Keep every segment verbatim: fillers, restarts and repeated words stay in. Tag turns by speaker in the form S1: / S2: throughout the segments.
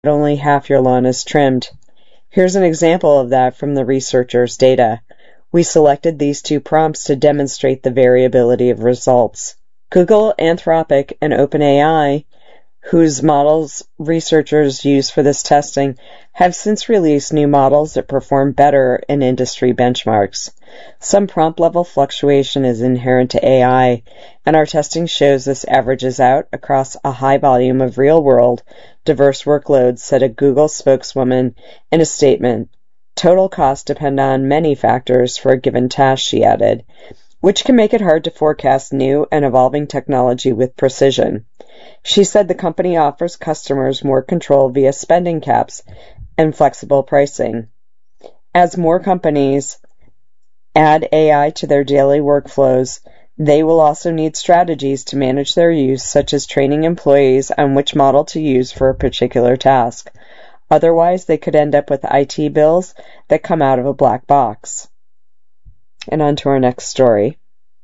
S1: only half your lawn is trimmed. Here's an example of that from the researchers' data. We selected these two prompts to demonstrate the variability of results. Google, Anthropic, and OpenAI, whose models researchers use for this testing, have since released new models that perform better in industry benchmarks. Some prompt level fluctuation is inherent to A I, and our testing shows this averages out across a high volume of real-world, diverse workloads, said a Google spokeswoman in a statement. Total costs depend on many factors for a given task, she added, which can make it hard to forecast new and evolving technology with precision. She said the company offers customers more control via spending caps and flexible pricing. As more companies add A I to their daily workflows, they will also need strategies to manage their use, such as training employees on which model to use for a particular task. Otherwise, they could end up with I T bills that come out of a black box. And on to our next story.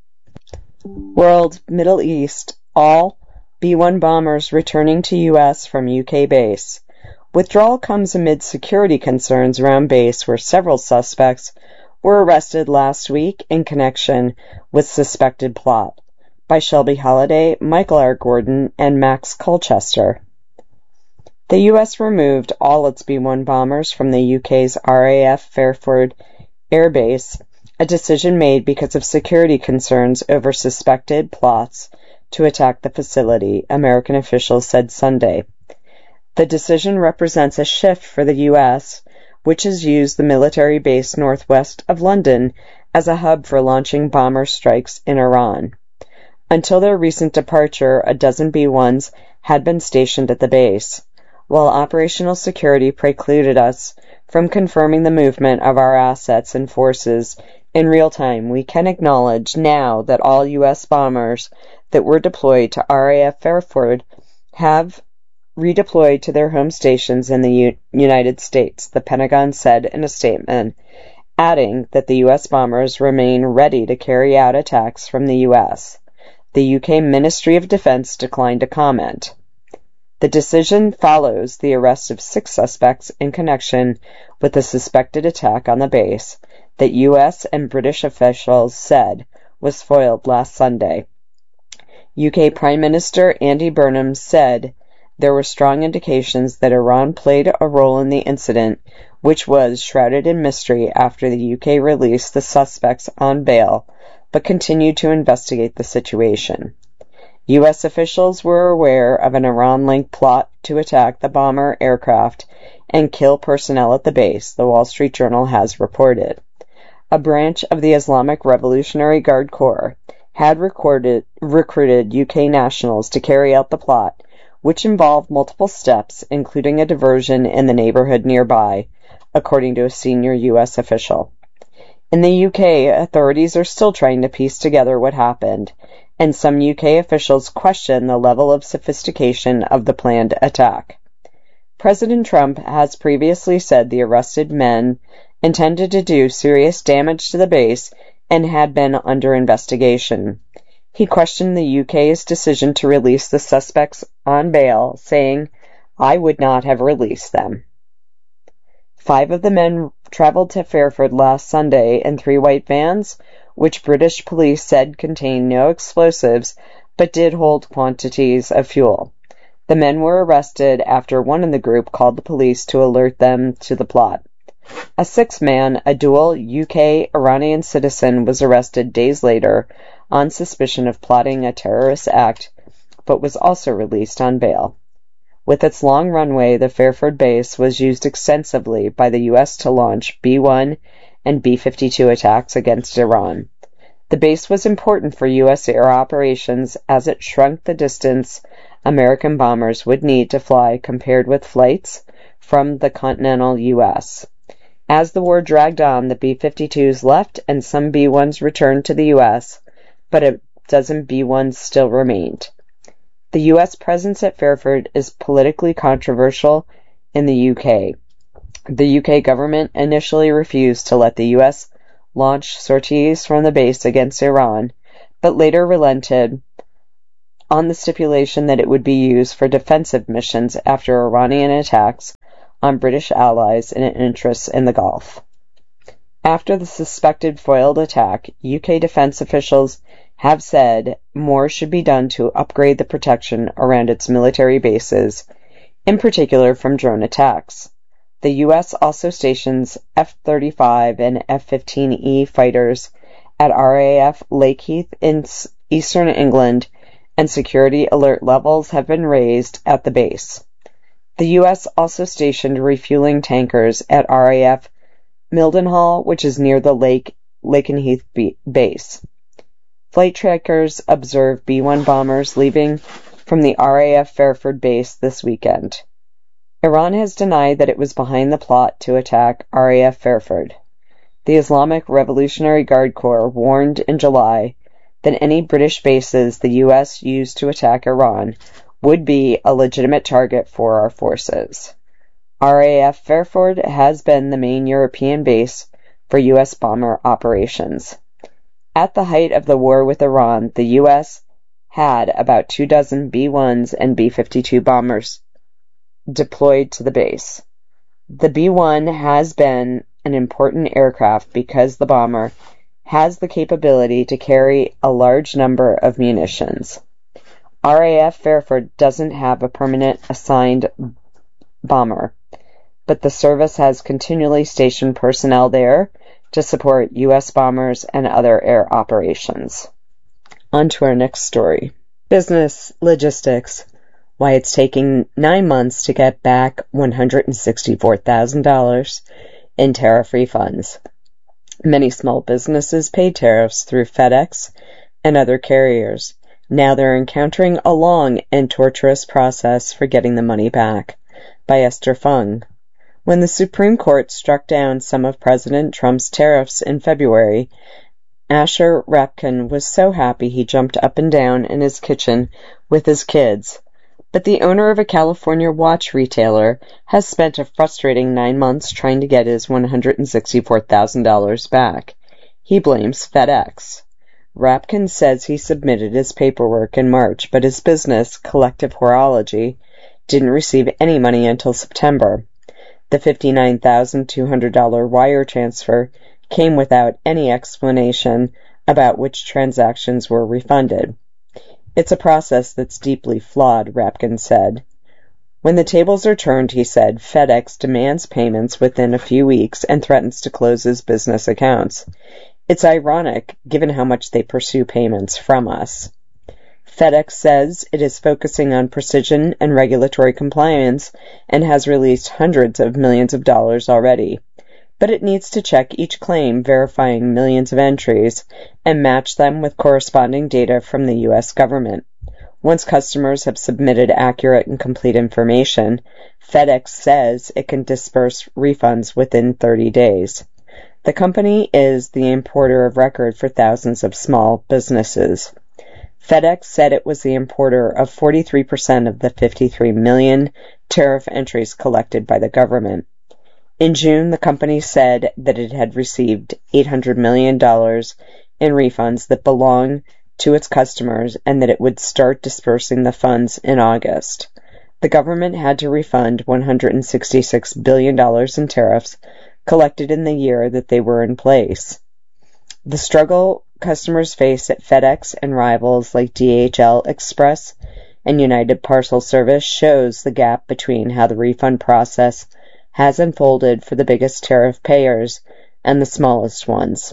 S1: World, Middle East, all B one bombers returning to U S from U K base. Withdrawal comes amid security concerns around base where several suspects were arrested last week in connection with suspected plot by Shelby Holliday, Michael R. Gordon, and Max Colchester. The U S removed all its B one bombers from the U K's R A F Fairford Air Base, a decision made because of security concerns over suspected plots to attack the facility, American officials said Sunday. The decision represents a shift for the U S, which has used the military base northwest of London as a hub for launching bomber strikes in Iran. Until their recent departure, a dozen B ones had been stationed at the base. While operational security precluded us from confirming the movement of our assets and forces in real time, we can acknowledge now that all U S bombers that were deployed to R A F Fairford have redeployed to their home stations in the U- United States, the Pentagon said in a statement, adding that the U S bombers remain ready to carry out attacks from the U S. The U K Ministry of Defense declined to comment. The decision follows the arrest of six suspects in connection with the suspected attack on the base that U S and British officials said was foiled last Sunday. U K Prime Minister Andy Burnham said there were strong indications that Iran played a role in the incident, which was shrouded in mystery after the U K released the suspects on bail, but continued to investigate the situation. U S officials were aware of an Iran-linked plot to attack the bomber aircraft and kill personnel at the base, the Wall Street Journal has reported. A branch of the Islamic Revolutionary Guard Corps had recorded, recruited U K nationals to carry out the plot, which involved multiple steps, including a diversion in the neighborhood nearby, according to a senior U S official. In the U K, authorities are still trying to piece together what happened, and some U K officials question the level of sophistication of the planned attack. President Trump has previously said the arrested men intended to do serious damage to the base and had been under investigation. He questioned the U K's decision to release the suspects on bail, saying, "I would not have released them." Five of the men traveled to Fairford last Sunday in three white vans, which British police said contained no explosives but did hold quantities of fuel. The men were arrested after one in the group called the police to alert them to the plot. A sixth man, a dual U K-Iranian citizen, was arrested days later on suspicion of plotting a terrorist act, but was also released on bail. With its long runway, the Fairford base was used extensively by the U S to launch B one and B fifty-two attacks against Iran. The base was important for U S air operations as it shrunk the distance American bombers would need to fly compared with flights from the continental U S. As the war dragged on, the B fifty-twos left and some B ones returned to the U S, but a dozen B ones still remained. The U S presence at Fairford is politically controversial in the U K. The U K government initially refused to let the U S launch sorties from the base against Iran, but later relented on the stipulation that it would be used for defensive missions after Iranian attacks on British allies and interests in the Gulf. After the suspected foiled attack, U K defense officials have said more should be done to upgrade the protection around its military bases, in particular from drone attacks. The U S also stations F thirty-five and F fifteen E fighters at R A F Lakeheath in eastern England, and security alert levels have been raised at the base. The U S also stationed refueling tankers at R A F Mildenhall, which is near the Lake Lakenheath base. Flight trackers observed B one bombers leaving from the R A F Fairford base this weekend. Iran has denied that it was behind the plot to attack R A F Fairford. The Islamic Revolutionary Guard Corps warned in July that any British bases the U S used to attack Iran would be a legitimate target for our forces. R A F Fairford has been the main European base for U S bomber operations. At the height of the war with Iran, the U S had about two dozen B ones and B fifty-two bombers deployed to the base. The B one has been an important aircraft because the bomber has the capability to carry a large number of munitions. R A F Fairford doesn't have a permanent assigned bomber, but the service has continually stationed personnel there to support U S bombers and other air operations. On to our next story. Business logistics. Why it's taking nine months to get back one hundred sixty-four thousand dollars in tariff refunds. Many small businesses paid tariffs through FedEx and other carriers. Now they're encountering a long and torturous process for getting the money back. By Esther Fung. When the Supreme Court struck down some of President Trump's tariffs in February, Asher Rapkin was so happy he jumped up and down in his kitchen with his kids. But the owner of a California watch retailer has spent a frustrating nine months trying to get his one hundred sixty-four thousand dollars back. He blames FedEx. Rapkin says he submitted his paperwork in March, but his business, Collective Horology, didn't receive any money until September. The fifty-nine thousand two hundred dollars wire transfer came without any explanation about which transactions were refunded. It's a process that's deeply flawed, Rapkin said. When the tables are turned, he said, FedEx demands payments within a few weeks and threatens to close his business accounts. It's ironic, given how much they pursue payments from us. FedEx says it is focusing on precision and regulatory compliance and has released hundreds of millions of dollars already. But it needs to check each claim, verifying millions of entries, and match them with corresponding data from the U S government. Once customers have submitted accurate and complete information, FedEx says it can disperse refunds within thirty days. The company is the importer of record for thousands of small businesses. FedEx said it was the importer of forty-three percent of the fifty-three million tariff entries collected by the government. In June, the company said that it had received eight hundred million dollars in refunds that belong to its customers and that it would start dispersing the funds in August. The government had to refund one hundred sixty-six billion dollars in tariffs collected in the year that they were in place. The struggle customers face at FedEx and rivals like D H L Express and United Parcel Service shows the gap between how the refund process has unfolded for the biggest tariff payers and the smallest ones.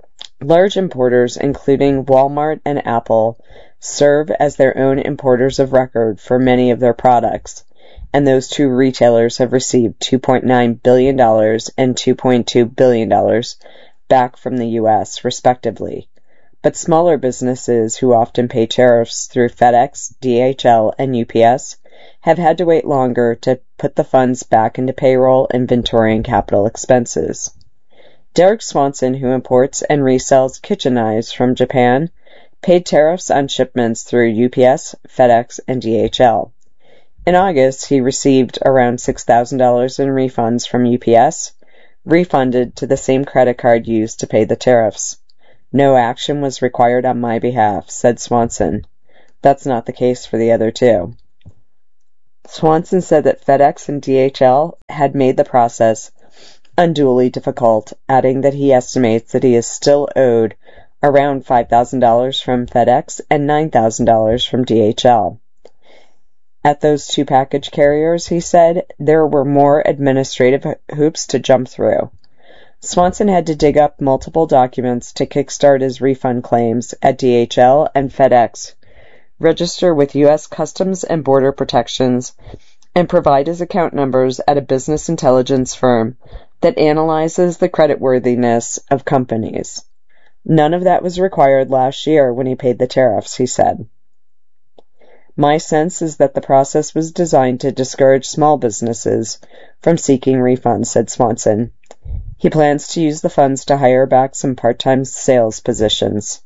S1: Large importers, including Walmart and Apple, serve as their own importers of record for many of their products, and those two retailers have received two point nine billion dollars and two point two billion dollars back from the U S, respectively. But smaller businesses who often pay tariffs through FedEx, D H L, and U P S have had to wait longer to put the funds back into payroll, inventory, and capital expenses. Derek Swanson, who imports and resells kitchen knives from Japan, paid tariffs on shipments through U P S, FedEx, and D H L. In August, he received around six thousand dollars in refunds from U P S, refunded to the same credit card used to pay the tariffs. No action was required on my behalf, said Swanson. That's not the case for the other two. Swanson said that FedEx and D H L had made the process unduly difficult, adding that he estimates that he is still owed around five thousand dollars from FedEx and nine thousand dollars from D H L. At those two package carriers, he said, there were more administrative hoops to jump through. Swanson had to dig up multiple documents to kickstart his refund claims at D H L and FedEx, register with U S Customs and Border Protections, and provide his account numbers at a business intelligence firm that analyzes the creditworthiness of companies. None of that was required last year when he paid the tariffs, he said. My sense is that the process was designed to discourage small businesses from seeking refunds, said Swanson. He plans to use the funds to hire back some part-time sales positions.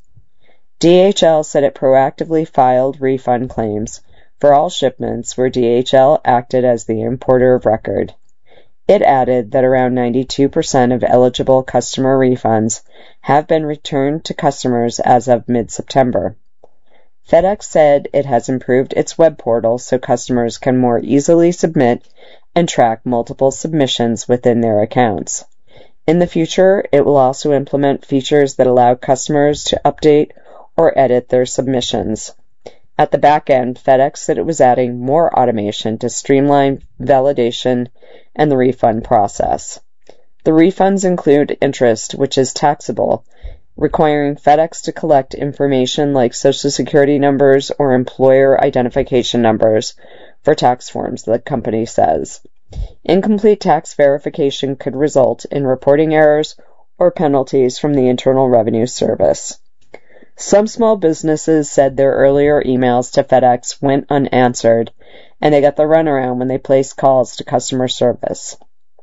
S1: D H L said it proactively filed refund claims for all shipments where D H L acted as the importer of record. It added that around ninety-two percent of eligible customer refunds have been returned to customers as of mid-September. FedEx said it has improved its web portal so customers can more easily submit and track multiple submissions within their accounts. In the future, it will also implement features that allow customers to update or edit their submissions. At the back end, FedEx said it was adding more automation to streamline validation and the refund process. The refunds include interest, which is taxable, requiring FedEx to collect information like Social Security numbers or employer identification numbers for tax forms, the company says. Incomplete tax verification could result in reporting errors or penalties from the Internal Revenue Service. Some small businesses said their earlier emails to FedEx went unanswered, and they got the runaround when they placed calls to customer service.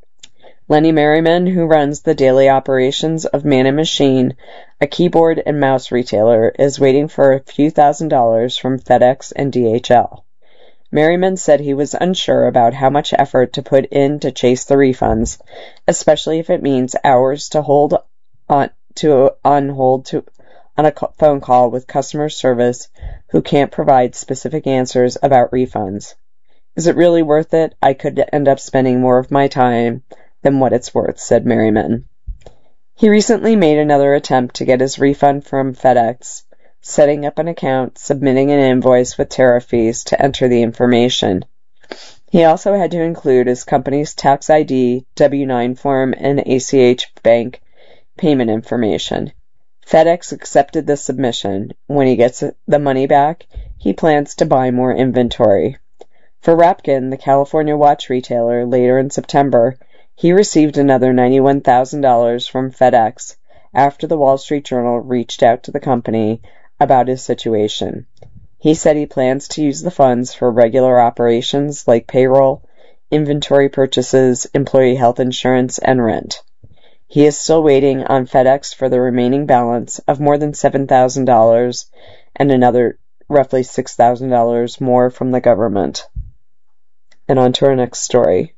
S1: Lenny Merriman, who runs the daily operations of Man and Machine, a keyboard and mouse retailer, is waiting for a few thousand dollars from FedEx and D H L. Merriman said he was unsure about how much effort to put in to chase the refunds, especially if it means hours to hold on to on hold to on a phone call with customer service who can't provide specific answers about refunds. Is it really worth it? I could end up spending more of my time than what it's worth, said Merriman. He recently made another attempt to get his refund from FedEx, setting up an account, submitting an invoice with tariff fees to enter the information. He also had to include his company's tax I D, W nine form, and A C H bank payment information. FedEx accepted the submission. When he gets the money back, he plans to buy more inventory. For Rapkin, the California watch retailer, later in September, he received another ninety-one thousand dollars from FedEx after the Wall Street Journal reached out to the company about his situation. He said he plans to use the funds for regular operations like payroll, inventory purchases, employee health insurance, and rent. He is still waiting on FedEx for the remaining balance of more than seven thousand dollars and another roughly six thousand dollars more from the government. And on to our next story.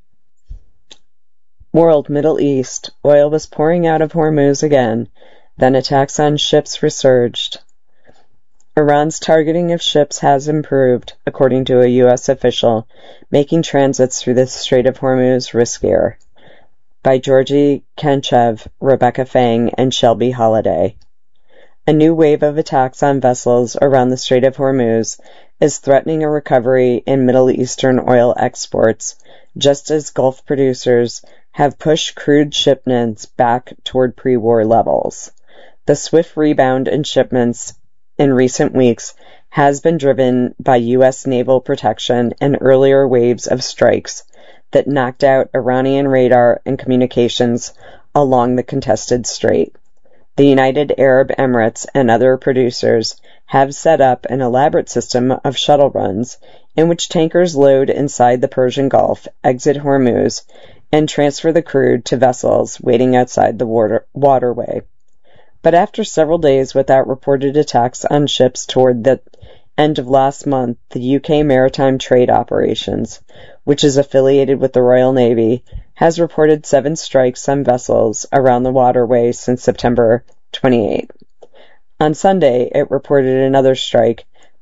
S1: World Middle East. Oil was pouring out of Hormuz again. Then attacks on ships resurged. Iran's targeting of ships has improved, according to a U S official, making transits through the Strait of Hormuz riskier. By Georgie Kanchev, Rebecca Fang, and Shelby Holliday. A new wave of attacks on vessels around the Strait of Hormuz is threatening a recovery in Middle Eastern oil exports, just as Gulf producers have pushed crude shipments back toward pre-war levels. The swift rebound in shipments in recent weeks has been driven by U S naval protection and earlier waves of strikes that knocked out Iranian radar and communications along the contested strait. The United Arab Emirates and other producers have set up an elaborate system of shuttle runs in which tankers load inside the Persian Gulf, exit Hormuz, and transfer the crude to vessels waiting outside the water- waterway. But after several days without reported attacks on ships toward the end of last month, the U K Maritime Trade Operations, which is affiliated with the Royal Navy, has reported seven strikes on vessels around the waterway since September twenty-eighth. On Sunday, it reported another strike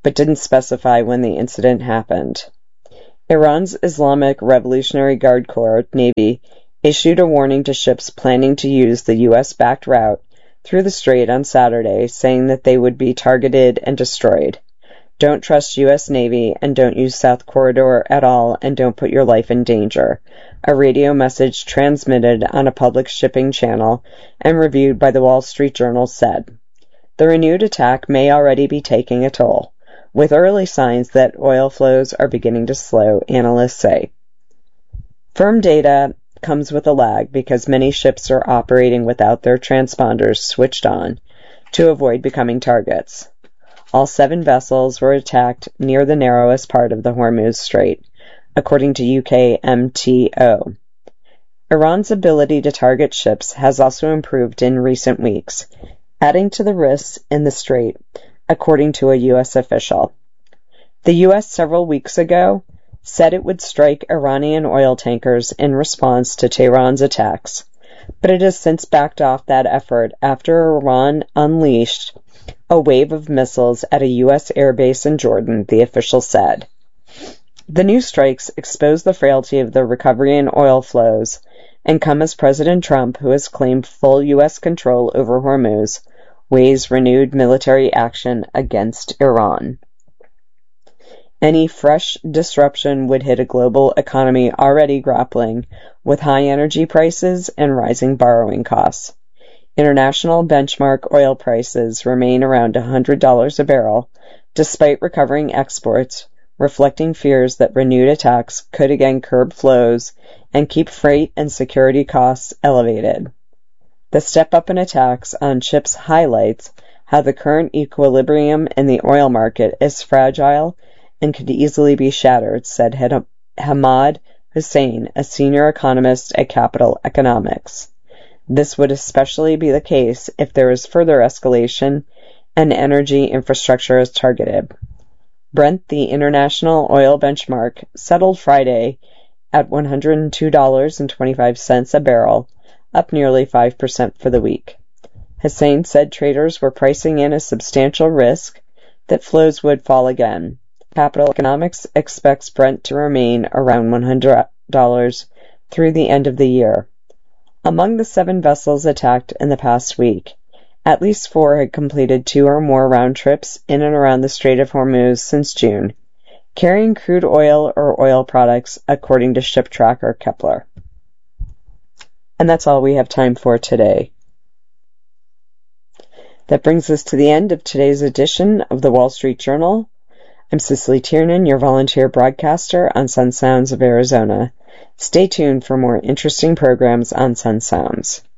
S1: but didn't specify when the incident happened. Iran's Islamic Revolutionary Guard Corps, Navy, issued a warning to ships planning to use the U S-backed route through the strait on Saturday, saying that they would be targeted and destroyed. Don't trust U S Navy and don't use South Corridor at all and don't put your life in danger, a radio message transmitted on a public shipping channel and reviewed by the Wall Street Journal said. The renewed attack may already be taking a toll, with early signs that oil flows are beginning to slow, analysts say. Firm data comes with a lag because many ships are operating without their transponders switched on to avoid becoming targets. All seven vessels were attacked near the narrowest part of the Hormuz Strait, according to U K M T O. Iran's ability to target ships has also improved in recent weeks, adding to the risks in the strait, according to a U S official. The U S several weeks ago said it would strike Iranian oil tankers in response to Tehran's attacks, but it has since backed off that effort after Iran unleashed a wave of missiles at a U S airbase in Jordan, the official said. The new strikes expose the frailty of the recovery in oil flows and come as President Trump, who has claimed full U S control over Hormuz, weighs renewed military action against Iran. Any fresh disruption would hit a global economy already grappling with high energy prices and rising borrowing costs. International benchmark oil prices remain around one hundred dollars a barrel, despite recovering exports, reflecting fears that renewed attacks could again curb flows and keep freight and security costs elevated. The step-up in attacks on ships highlights how the current equilibrium in the oil market is fragile and could easily be shattered, said Hamad Hussein, a senior economist at Capital Economics. This would especially be the case if there is further escalation and energy infrastructure is targeted. Brent, the international oil benchmark, settled Friday at one hundred two dollars and twenty-five cents a barrel, up nearly five percent for the week. Hussein said traders were pricing in a substantial risk that flows would fall again. Capital Economics expects Brent to remain around one hundred dollars through the end of the year. Among the seven vessels attacked in the past week, at least four had completed two or more round trips in and around the Strait of Hormuz since June, carrying crude oil or oil products, according to ship tracker Kepler. And that's all we have time for today. That brings us to the end of today's edition of the Wall Street Journal. I'm Cicely Tiernan, your volunteer broadcaster on Sun Sounds of Arizona. Stay tuned for more interesting programs on Sun Sounds.